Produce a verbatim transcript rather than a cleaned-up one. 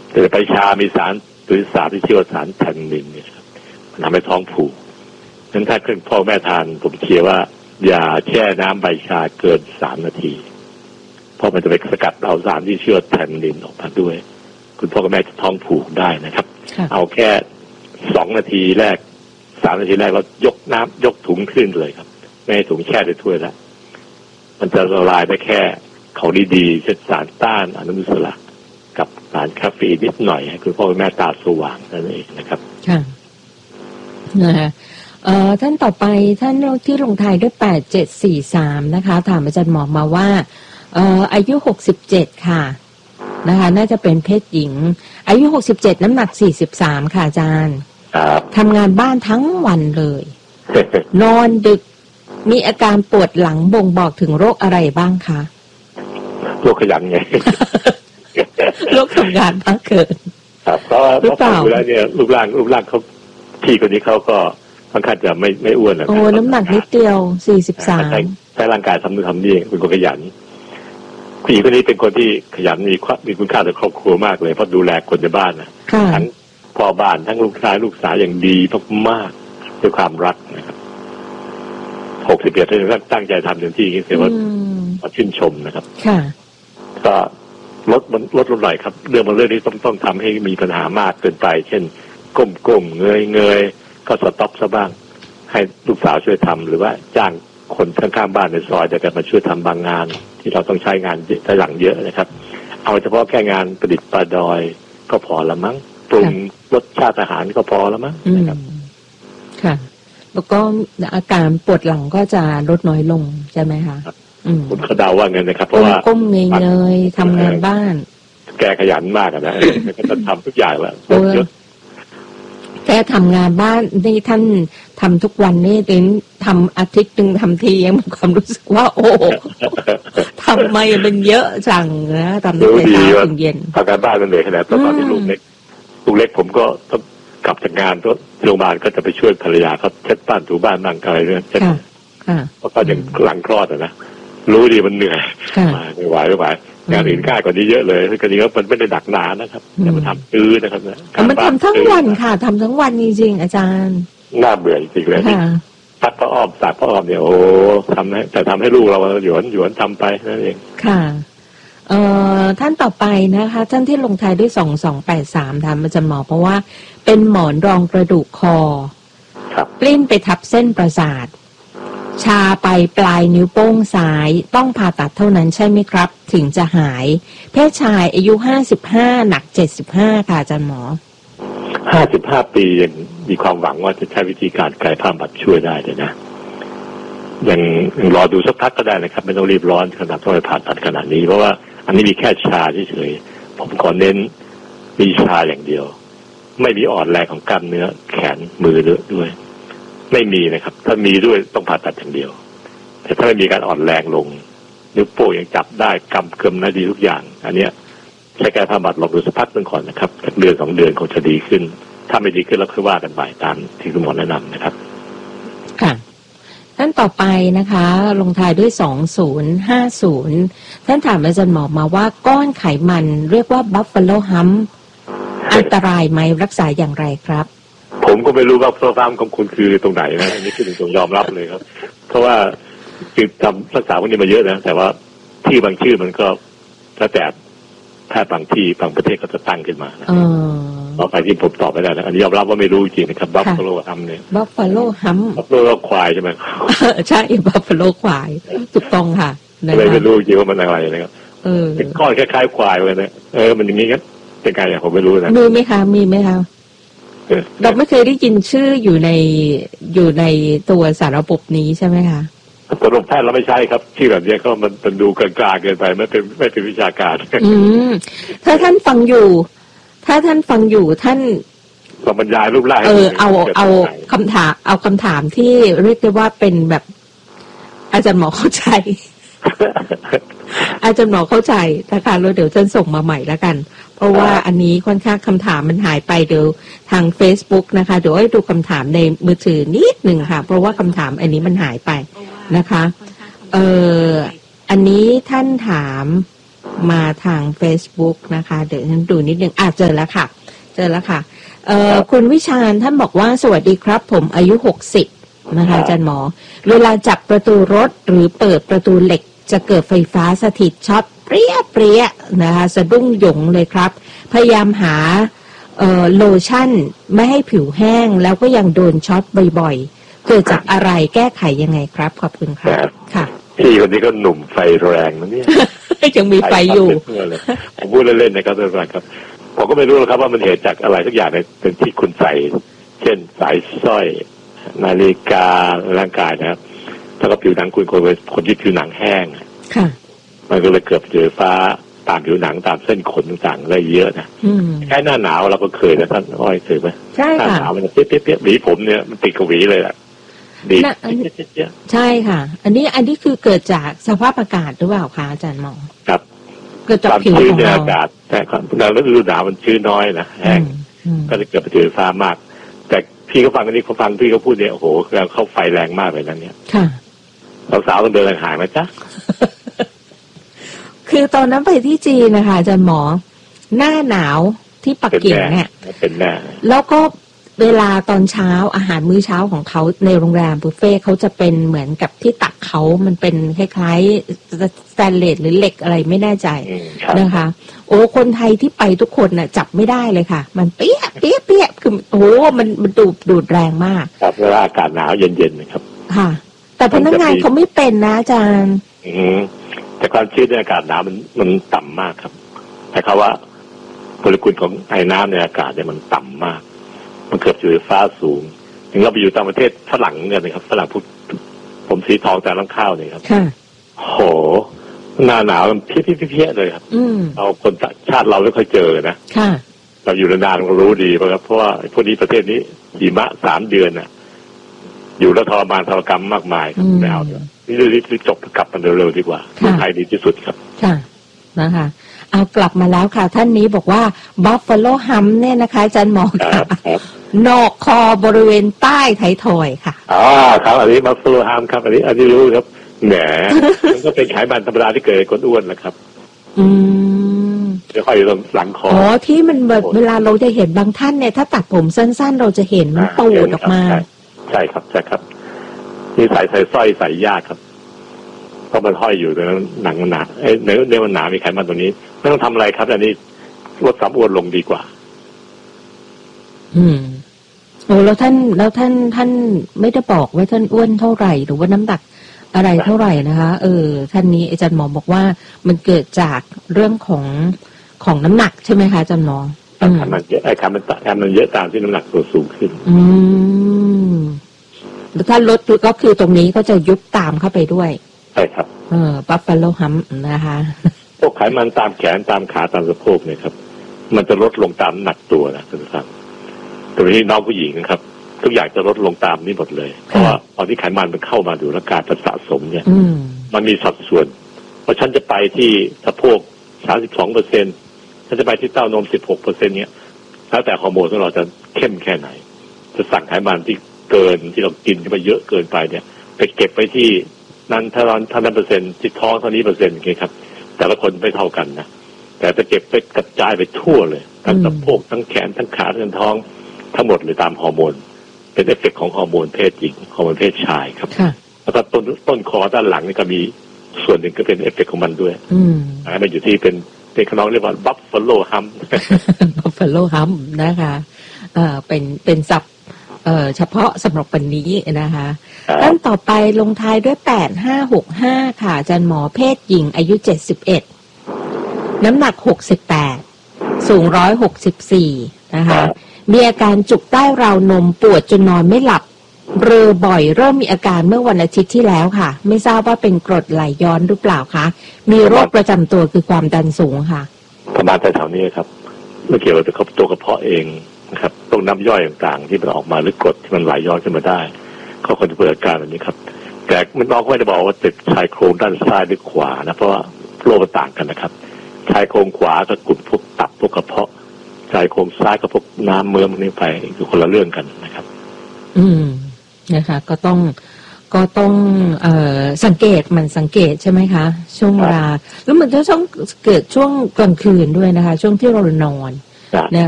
แต่ใบชามีสารตัวที่สามที่ชื่อว่าสารแทนนินเนี่ยมันทำให้ท้องผูกนั้นถ้าคุณพ่อแม่ทานผมเชียร์ว่าอย่าแช่น้ำใบชาเกินสามนาทีเพราะมันจะไปสกัดเอาสารที่ชื่อแทนนินออกมาด้วยคุณพ่อกับแม่จะท้องผูกได้นะครับเอาแค่สองนาทีแรกสามนาทีแรกเรายกน้ำยกถุงขึ้นเลยครับไม่ให้ถุงแช่ในถ้วยแล้วมันจะละลายได้แค่ของดีๆเช่นสารต้านอนุมูลอิสระกับสารคาเฟอีนนิดหน่อยให้คุณพ่อคุณแม่ตาสว่างนั่นเองนะครับค่ะนะฮะเอ่อท่านต่อไปท่านที่ลงท้ายด้วยแปดเจ็ดสี่สามนะคะถามอาจารย์หมอมาว่าเอ่ออายุหกสิบเจ็ดค่ะนะคะน่าจะเป็นเพศหญิงอายุหกสิบเจ็ดน้ำหนักสี่สิบสามค่ะอาจารย์ทำงานบ้านทั้งวันเลย นอนดึกมีอาการปวดหลังบ่งบอกถึงโรคอะไรบ้างคะโรคขยันไงโรคทำงานมากเกินครับเพราะเพราะฟังดูแล้วเนี่ยรูปร่างรูปร่างเขาพี่คนนี้เขาก็ค่อนข้างจะไม่ไม่อ้วนนะโอ้น้ำหนักนิดเดียวสี่สิบสามใช้ร่างกายทำนู่นทำนี่เป็นคนขยันผู้หญิงคนนี้เป็นคนที่ขยันมีมีคุณค่าต่อครอบครัวมากเลยเพราะดูแลคนในบ้านนะทั้งพ่อบ้านทั้งลูกชายลูกสาวอย่างดีมากๆด้วยความรักนะครับหกสิบเอ็ดท่านตั้งใจทำเต็มที่นี่เสียว่าชื่นชมนะครับก็ลดลดลงหน่อยครับเรื่องบางเรื่องนี้ต้องต้องทำให้มีปัญหามากเกินไปเช่นก้มก้มเงยเงยก็สต็อปซะบ้างให้ลูกสาวช่วยทำหรือว่าจ้างคนข้างๆบ้านในซอยจะกันมาช่วยทำบางงานที่เราต้องใช้งานใช้หลังเยอะนะครับเอาเฉพาะแค่งานประดิษฐ์ประดอยก็พอละมั้งปรุงรสชาติอาหารก็พอละมั้งนะครับค่ะแล้วก็อาการปวดหลังก็จะลดน้อยลงใช่ไหมคะผมเขาเดาว่าเงินนะครับเพราะว่าก้มเงยๆทำงานบ้านแกขยันมากนะก็จะทำทุกอย่างแล้วแกทำงานบ้านนี่ท่านทำทุกวันนี่เองทำอาทิตย์หนึ่งทำทียังมีความรู้สึกว่าโอ้ทำไมมันเยอะจังนะทำตั้งแต่เช้าถึงเย็นทำงานบ้านมันเหนื่อยขนาดตอนที่ลูกเล็กลูกเล็กผมก็ต้องกลับจากงานก็โรงพยาบาลก็จะไปช่วยภรรยาเขาเช็ดบ้านถูบ้านนั่งอะไรเนี่ยเพราะก็ยังหลังคลอดอ่ะนะรู้ดีมันเหนื่อยไม่ไหวไม่ไหวงานอื่นง่ายกว่านี้เยอะเลยก็ดีว่ามันไม่ได้ดักนานนะครับแต่มันทำตื้อนะครับมันทำทั้งวันค่ะทำทั้งวันจริงๆอาจารย์น่าเบื่อจริงๆเลยซักผ้าอ้อมสากผ้าอ้อมเนี่ยโอ้ทำให้แต่ทำให้ลูกเราหยวนหยวนทำไปนั่นเองค่ะเอ่อท่านต่อไปนะคะท่านที่ลงท้ายด้วยสองสองแปดสามทำอาจารย์หมอเพราะว่าเป็นหมอนรองกระดูกคอปลิ้นไปทับเส้นประสาทชาไปปลายนิ้วโป้งซ้ายต้องผ่าตัดเท่านั้นใช่ไหมครับถึงจะหายเพศชายอายุห้าสิบห้าหนักเจ็ดสิบห้าค่ะอาจารย์หมอห้าสิบห้าปียังมีความหวังว่าจะใช้วิธีการกายภาพบำบัดช่วยได้เลยนะยังรอดูสักพักก็ได้นะครับไม่ต้องรีบร้อนขนาดต้องไปผ่าตัดขนาดนี้เพราะว่าอันนี้มีแค่ชาเฉยๆผมขอเน้นมีชาอย่างเดียวไม่มีอ่อนแรงของกล้ามเนื้อแขนมือด้วยไม่มีนะครับถ้ามีด้วยต้องผ่าตัดอย่างเดียวแต่ถ้าไม่มีการอ่อนแรงลงนิ้วโป้งยังจับได้กำเกึมได้ดีทุกอย่างอันเนี้ยใช้การผ่าตัดลองดูสักพักหนึ่งก่อนนะครับสักเดือนสองเดือนคงจะดีขึ้นถ้าไม่ดีขึ้นแล้วค่อยว่ากันไปตามที่คุณหมอแนะนำนะครับค่ะท่านต่อไปนะคะลงท้ายด้วยสองศูนย์ห้าศูนย์ท่านถามอาจารย์หมอมาว่าก้อนไขมันเรียกว่าบัฟฟาโลฮัมป์อันตรายไหมรักษาอย่างไรครับผมก็ไม่รู้ว่าโซฟามของคุณคือตรงไหนนะอันนี้คือต้องยอมรับเลยครับเพราะว่าคือทำรักษาพวกนี้มาเยอะนะแต่ว่าที่บางชื่อมันก็แล้วแต่แพทย์บางที่บางประเทศก็จะตั้งขึ้นมาต่อไปที่ผมตอบไม่ได้นะอันนี้ยอมรับว่าไม่รู้จริงนะครับบัฟฟาโลฮัมเนี่ยบัฟฟาโลฮัมบัฟฟาโลควายใช่ไหมใช่บัฟฟาโลควายถูกต้องค่ะเลยไม่รู้จริงว่ามันอะไรนะครับเป็นก้อนคล้ายๆควายเลยนะเออมันอย่างนี้กันเป็นไงผมไม่รู้นะมีไหมคะมีไหมคะเราไม่เคยได้ยินชื่ออยู่ในอยู่ในตัวสารระบบนี้ใช่ไหมคะตัวแพทย์เราไม่ใช่ครับชื่อแบบนี้ก็มันมันดูกลางๆเกินไปไม่เป็นไม่เป็นวิชาการอืมถ้าท่านฟังอยู่ถ้าท่านฟังอยู่ท่านบรรยายรูปร่างเออเอาเอาคำถามเอาคำถามที่เรียกได้ว่าเป็นแบบอาจารย์หมอเข้าใจอาจารย์หมอเข้าใจนะคะแล้วเดี๋ยวท่านส่งมาใหม่แล้วกันเพราะว่าอันนี้ค่อนข้างคำถามมันหายไปเดี๋ยวทาง Facebook นะคะเดี๋ยวให้ดูคำถามในมือถือนิดหนึ่งค่ะเพราะว่าคำถามอันนี้มันหายไปนะคะเอออันนี้ท่านถามมาทาง Facebook นะคะเดี๋ยวฉันดูนิดนึงอ่ะเจอแล้วค่ะเจอแล้วค่ะเอ่อคุณวิชาญท่านบอกว่าสวัสดีครับผมอายุหกสิบนะคะอาจารย์หมอเวลาจับประตูรถหรือเปิดประตูเหล็กจะเกิดไฟฟ้าสถิตช็อตเปรี้ยเปรี้ยนะคะสะดุ้งหยงเลยครับพยายามหาเอ่อโลชั่นไม่ให้ผิวแห้งแล้วก็ยังโดนช็อตบ่อยๆเกิดจากอะไรแก้ไขยังไงครับขอบคุณครับค่ะพี่คนนี้ก็หนุ่มไฟแรงนะเนี่ยยังมีไฟอยู่ผมพูดเล่นๆนะครับท่านผู้ชมครับผมก็ไม่รู้หรอกครับว่ามันเหตุจากอะไรทุกอย่างในเป็นที่คุณใส่เช่นสายสร้อยนาฬิการ่างกายนะครับถ้าก็ผิวหนังคุณคนเป็นคนที่ผิวหนังแห้งค่ะมันก็เลยเกิดเจอฟ้าตามผิวหนังตามเส้นขนต่างๆได้เยอะนะแค่หน้าหนาวเราก็เคยนะท่านอ้อยเคยไหมใช่ค่ะหน้าหนาวมันเปี้ยเปี้ยเปี้ยหวีผมเนี่ยมันติดกับหวีเลยอ่ะดีใช่ค่ะอันนี้อันนี้คือเกิดจากสภาพอากาศหรือเปล่าคะอาจารย์หมอครับเกิดจากผิวของเราอากาศแต่ความในฤดูหนาวมันชื้นน้อยนะแห้งก็จะเกิดปฏิกิริยาฟ้ามากแต่พี่เขาฟังอันนี้เขาฟังพี่เขาพูดเนี่ยโอ้โหแล้วเข้าไฟแรงมากเลยนั่นเนี่ยค่ะสาวๆต้องเดินห่างๆนะจ๊ะคือตอนนั้นไปที่จีนนะคะอาจารย์หมอหน้าหนาวที่ปักกิ่งเนี่ยเป็นแน่แล้วก็เวลาตอนเช้าอาหารมื้อเช้าของเขาในโรงแรมบุฟเฟ่เขาจะเป็นเหมือนกับที่ตักเขามันเป็นคล้ายๆสแตนเลสหรือเหล็กอะไรไม่แน่ใจนะคะโอ้คนไทยที่ไปทุกคนน่ะจับไม่ได้เลยค่ะมันเปี้ยเปี้ยเปี้ยคือโอ้มันมันดูดดูดแรงมากครับเวลาอากาศหนาวเย็นๆนะครับค่ะแต่พนักงานเขาไม่เป็นนะอาจารย์อืมแต่ความชื้นในอากาศหนาวมันมันต่ำมากครับแต่เขาว่าโมเลกุลของไอ้น้ำในอากาศเนี่ยมันต่ำมากมันเกิดอยู่ฟ้าสูงถึงเราไปอยู่ต่างประเทศฝรั่งเนี่ยนะครับฝรั่งพูดผมสีทองแต่ลังข้าวเนี่ยครับโหหน้าหนาวมันเพี้ยเพี้ยเพี้ยเลยครับเราคนชาติเราไม่ค่อยเจอนะเราอยู่นานๆเรารู้ดีครับเพราะว่าพวกนี้ประเทศนี้หิมะสามเดือนน่ะอยู่แล้วทรมานทรกรรมมากมายครับไม่เอาเลยนี่รีบจบกลับมันเร็วๆดีกว่าไทยดีที่สุดครับค่ะนะคะเอากลับมาแล้วค่ะท่านนี้บอกว่าบัฟฟาโลฮัมเนี่ยนะคะอาจารย์หมอค่ะนอกคอบริเวณใต้ไทยทอยค่ะอ๋อครับอันนี้บัฟฟาโลฮัมครับอันนี้อันนี้รู้ครับแหมมันก็เป็นไขมันธรรมดาที่เกิดคนอ้วนนะครับอืมจะค่อยตรงหลังคออ๋อที่มันแบบเวลาเราจะเห็นบางท่านเนี่ยถ้าตัดผมสั้นๆเราจะเห็นมันปูดออกมาใช่ครับใช่ครับนี่ใส่ใส่สร้อยใส่ยากครับเพราะมันห้อยอยู่ในหนังมันหนาเอ้ยเนื้อเนื้อมันหนามีไขมันตรงนี้ไม่ต้องทำอะไรครับอันนี้ลดความอ้วนลงดีกว่าอืมโอ้แล้วท่านแล้วท่านท่านไม่ได้บอกว่าท่านอ้วนเท่าไหร่หรือว่าน้ำหนักอะไรเท่าไหร่นะคะเออท่านนี้อาจารย์หมอบอกว่ามันเกิดจากเรื่องของของน้ำหนักใช่ไหมคะอาจารย์หมอไขมันเยอะไอ้ไขมันไขมันเยอะตามที่น้ำหนักตัวสูงขึ้นอืมแล้วถ้าลดก็คือตรงนี้ก็จะยุบตามเข้าไปด้วยใช่ครับเออบัฟฟาโลฮัมนะคะพวกไขมันตามแขนตามขาตามสะโพกเนี่ยครับมันจะลดลงตามหนักตัวนะท่านผู้ฟังแต่ที่น้องผู้หญิงนะครับทุกอย่างจะลดลงตามนี้หมดเลยเพราะว่าตอนที่ไขมันมันเข้ามาดูร่างกายมันสะสมเนี่ยมันมีสัดส่วนเพราะฉันจะไปที่สะโพกสามสิบสองเปอร์เซ็นต์ฉันจะไปที่เต้านมสิบหกเปอร์เซ็นต์เนี่ยแล้วแต่ฮอร์โมนของเราจะเข้มแค่ไหนจะสั่งไขมันที่เกินที่เรากินที่ไปเยอะเกินไปเนี่ยไปเก็บไปที่นั้นถ้าเราท่านั้นเปอร์เซ็นต์ที่ท้องเท่านี้เปอร์เซ็นต์โอเคครับแต่ละคนไม่เท่ากันนะแต่จะเก็บไปกระจายไปทั่วเลยทั้งสะโพกทั้งแขนทั้งขาทั้งท้องทั้งหมดเลยตามฮอร์โมนเป็นเอฟเฟกต์ของฮอร์โมนเพศหญิงฮอร์โมนเพศชายครับแล้วก็ต้นต้นคอด้านหลังนี่ก็มีส่วนหนึ่งก็เป็นเอฟเฟกต์ของมันด้วยอันนี้มันอยู่ที่เป็นเป็นขนองเรียกว่าบัฟฟาโลฮัมบัฟฟาโลฮัมนะคะเอ่อเป็นเป็นศัพท์เอ่อเฉพาะสำหรับวันนี้นะคะท่านต่อไปลงท้ายด้วยแปดห้าหกห้าค่ะอาจารย์หมอเพศหญิงอายุเจ็ดสิบเอ็ดน้ำหนักหกสิบแปดสูงร้อยหกสิบสี่นะคะมีอาการจุกใต้ราวนมปวดจนนอนไม่หลับเรอบ่อยเริ่มมีอาการเมื่อวันอาทิตย์ที่แล้วค่ะไม่ทราบว่าเป็นกรดไหลย้อนหรือเปล่าคะมีโรคประจำตัวคือความดันสูงค่ะประมาณแถวๆนี้ครับไม่เกี่ยวกับตัวกระเพาะเองนะครับตรงน้ำย่อยต่างๆที่มันออกมาหรือกรดที่มันไหลย้อนขึ้นมาได้เขาควรจะเปิดอาการแบบนี้ครับแต่มันน้องไม่ได้บอกว่าติดชายโครงด้านซ้ายหรือขวานะเพราะว่าโรคมันต่างกันนะครับชายโครงขวาก็กลุ่มพวกตับพวกกระเพาะชายโครงซ้ายก็พวกน้ำเมือมันนี่ไปคือคนละเรื่องกันนะครับอืมนะคะก็ต้องก็ต้องเอ่อสังเกตมันสังเกตใช่ไหมคะช่วงเวลาแล้วมันจะต้องเกิดช่วงกลางคืนด้วยนะคะช่วงที่เรานอนเนี่ย